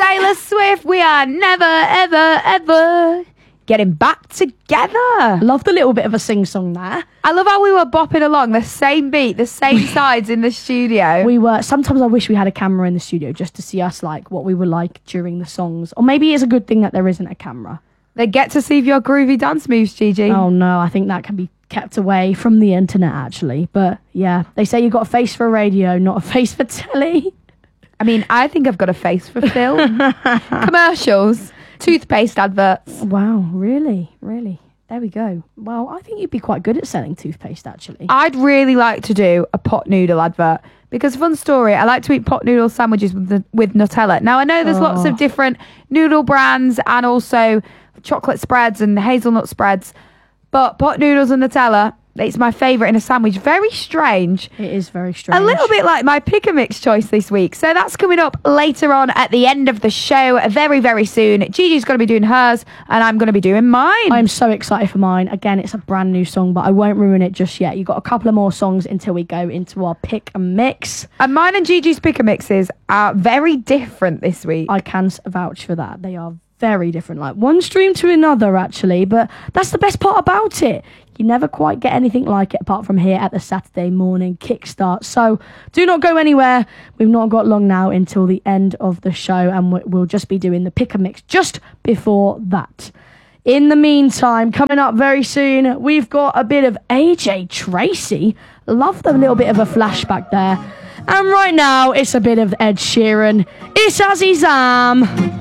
Taylor Swift, we are never, ever, ever getting back together. Love the little bit of a sing-song there. I love how we were bopping along, the same beat, the same sides in the studio. We were. Sometimes I wish we had a camera in the studio just to see us, like, what we were like during the songs. Or maybe it's a good thing that there isn't a camera. They get to see your groovy dance moves, Gigi. Oh, no, I think that can be kept away from the internet, actually. But, yeah, they say you've got a face for radio, not a face for telly. I mean, I think I've got a face for film. Commercials, toothpaste adverts. Wow, really? Really? There we go. Well, I think you'd be quite good at selling toothpaste, actually. I'd really like to do a pot noodle advert because, fun story, I like to eat pot noodle sandwiches with Nutella. Now, I know there's lots of different noodle brands and also chocolate spreads and hazelnut spreads, but pot noodles and Nutella, it's my favourite in a sandwich. Very strange. It is very strange. A little bit like my pick a mix choice this week. So that's coming up later on at the end of the show, very, very soon. Gigi's going to be doing hers and I'm going to be doing mine. I'm so excited for mine. Again, it's a brand new song, but I won't ruin it just yet. You've got a couple of more songs until we go into our pick and mix. And mine and Gigi's pick a mixes are very different this week. I can vouch for that. They are very different, like one stream to another, actually. But that's the best part about it. You never quite get anything like it apart from here at the Saturday morning kickstart. So do not go anywhere. We've not got long now until the end of the show, and we'll just be doing the pick and mix just before that. In the meantime, coming up very soon, we've got a bit of AJ Tracey. Love the little bit of a flashback there. And right now, it's a bit of Ed Sheeran. It's Azizam.